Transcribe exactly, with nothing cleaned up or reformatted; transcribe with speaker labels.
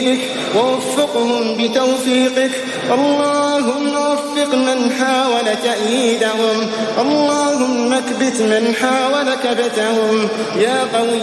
Speaker 1: ووفقهم بتوفيقك. اللهم وفق من حاول تأييدهم، اللهم اكبت من حاول كبتهم يا قوي